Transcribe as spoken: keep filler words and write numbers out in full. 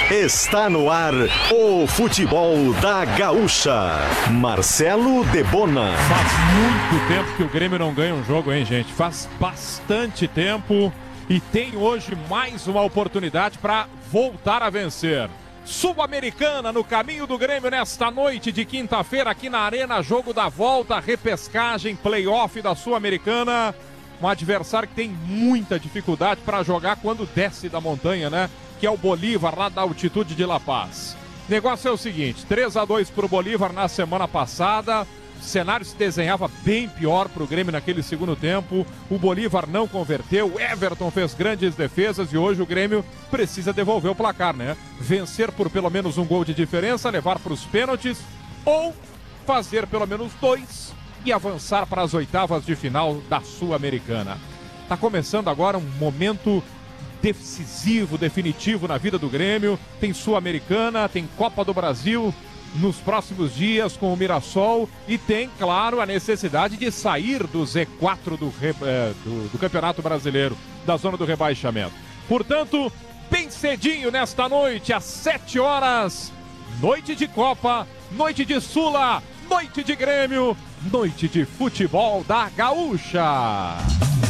Está no ar o futebol da Gaúcha. Marcelo Debona. Faz muito tempo que o Grêmio não ganha um jogo, hein, gente? Faz bastante tempo e tem hoje mais uma oportunidade para voltar a vencer. Sul-Americana no caminho do Grêmio nesta noite de quinta-feira aqui na Arena, jogo da volta, repescagem, playoff da Sul-Americana. Um adversário que tem muita dificuldade para jogar quando desce da montanha, né? Que é o Bolívar, lá da altitude de La Paz. O negócio é o seguinte, três a dois para o Bolívar na semana passada. O cenário se desenhava bem pior para o Grêmio naquele segundo tempo. O Bolívar não converteu, o Everton fez grandes defesas e hoje o Grêmio precisa devolver o placar, né? Vencer por pelo menos um gol de diferença, levar para os pênaltis ou fazer pelo menos dois e avançar para as oitavas de final da Sul-Americana. Está começando agora um momento decisivo, definitivo na vida do Grêmio. Tem Sul-Americana, tem Copa do Brasil nos próximos dias com o Mirassol e tem, claro, a necessidade de sair do Z quatro do, é, do, do Campeonato Brasileiro, da zona do rebaixamento. Portanto, bem cedinho nesta noite, às sete horas, noite de Copa, noite de Sula, noite de Grêmio, noite de futebol da Gaúcha.